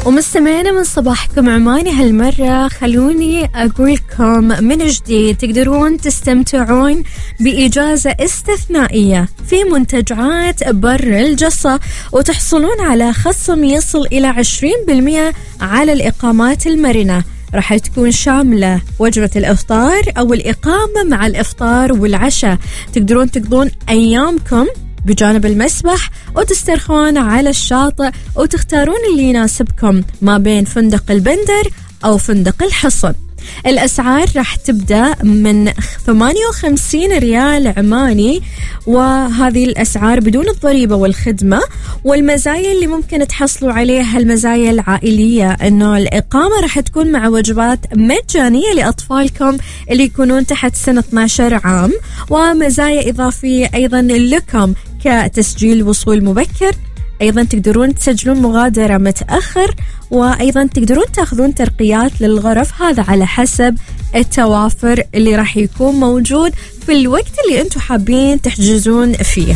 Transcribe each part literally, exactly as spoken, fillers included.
ومستمعين من صباحكم عماني هالمرة، خلوني أقولكم من جديد تقدرون تستمتعون بإجازة استثنائية في منتجعات بر الجصة وتحصلون على خصم يصل إلى عشرين بالمئة على الإقامات المرنة. راح تكون شاملة وجبة الإفطار أو الإقامة مع الإفطار والعشاء. تقدرون تقضون أيامكم بجانب المسبح وتسترخون على الشاطئ وتختارون اللي يناسبكم ما بين فندق البندر أو فندق الحصن. الأسعار راح تبدأ من ثمانية وخمسين ريال عماني، وهذه الأسعار بدون الضريبة والخدمة. والمزايا اللي ممكن تحصلوا عليها المزايا العائلية، إنه الإقامة راح تكون مع وجبات مجانية لأطفالكم اللي يكونون تحت سن اثني عشر عام، ومزايا إضافية أيضا لكم كتسجيل وصول مبكر. أيضا تقدرون تسجلون مغادرة متأخر، وأيضا تقدرون تأخذون ترقيات للغرف، هذا على حسب التوافر اللي راح يكون موجود في الوقت اللي أنتم حابين تحجزون فيه.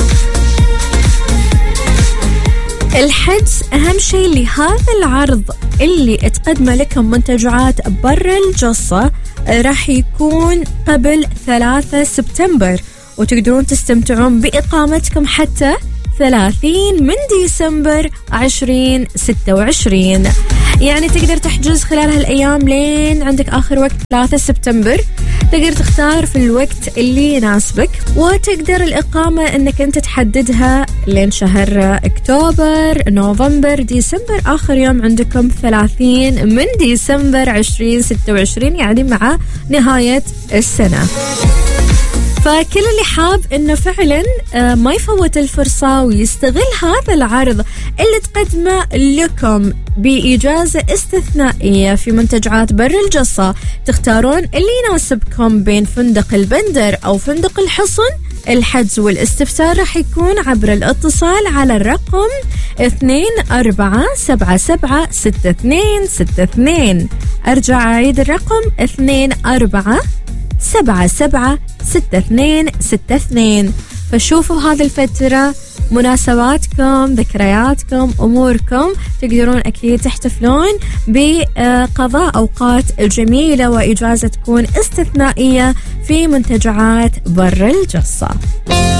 الحجز أهم شيء لهذا العرض اللي تقدم لكم منتجعات بر الجصة راح يكون قبل ثلاثة سبتمبر، وتقدرون تستمتعون بإقامتكم حتى ثلاثين من ديسمبر عشرين ستة وعشرين. يعني تقدر تحجز خلال هالأيام لين عندك آخر وقت ثلاثة سبتمبر. تقدر تختار في الوقت اللي يناسبك، وتقدر الإقامة أنك أنت تحددها لين شهر أكتوبر، نوفمبر، ديسمبر. آخر يوم عندكم ثلاثين من ديسمبر عشرين ستة وعشرين، يعني مع نهاية السنة. فكل اللي حاب إنه فعلا ما يفوت الفرصة ويستغل هذا العرض اللي تقدمه لكم بإجازة استثنائية في منتجعات بر الجصة، تختارون اللي يناسبكم بين فندق البندر أو فندق الحصن. الحجز والاستفسار راح يكون عبر الاتصال على الرقم اثنين أربعة سبعة سبعة ستة اثنين ستة اثنين. أرجع أعيد الرقم اثنين أربعة سبعة سبعة ستة اثنين ستة اثنين. فشوفوا هذه الفترة مناسباتكم، ذكرياتكم، أموركم، تقدرون أكيد تحتفلون بقضاء أوقات جميلة وإجازة تكون استثنائية في منتجعات بر الجصة.